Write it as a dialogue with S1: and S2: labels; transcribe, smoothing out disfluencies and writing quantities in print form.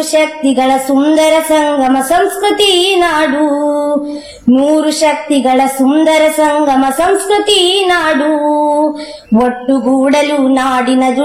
S1: ಶಕ್ತಿಗಳ ಸುಂದರ ಸಂಗಮ ಸಂಸ್ಕೃತಿ ನಾಡು, 100 ಶಕ್ತಿಗಳ ಸುಂದರ ಸಂಗಮ ಸಂಸ್ಕೃತಿ ನಾಡು. ಒಟ್ಟುಗೂಡಲು ನಾಡಿನ